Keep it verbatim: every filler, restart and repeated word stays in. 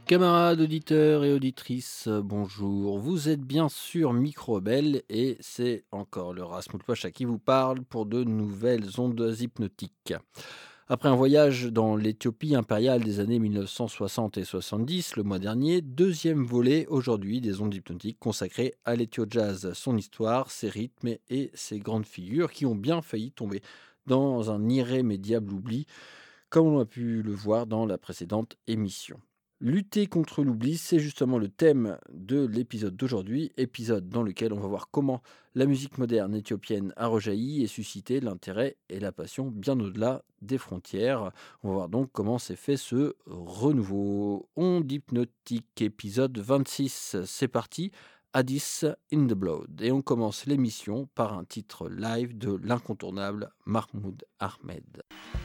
Camarades auditeurs et auditrices, euh, bonjour. Vous êtes bien sûr Micro-Rebelle et c'est encore le Rasmus Poche à qui vous parle pour de nouvelles ondes hypnotiques. Après un voyage dans l'Éthiopie impériale des années mille neuf cent soixante et soixante-dix, le mois dernier, deuxième volet aujourd'hui des ondes hypnotiques consacré à l'Éthio-Jazz, son histoire, ses rythmes et ses grandes figures qui ont bien failli tomber dans un irrémédiable oubli, comme on a pu le voir dans la précédente émission. Lutter contre l'oubli, c'est justement le thème de l'épisode d'aujourd'hui, épisode dans lequel on va voir comment la musique moderne éthiopienne a rejailli et suscité l'intérêt et la passion bien au-delà des frontières. On va voir donc comment s'est fait ce renouveau. Onde hypnotique, épisode vingt-six, c'est parti, Addis in the Blood. Et on commence l'émission par un titre live de l'incontournable Mahmoud Ahmed.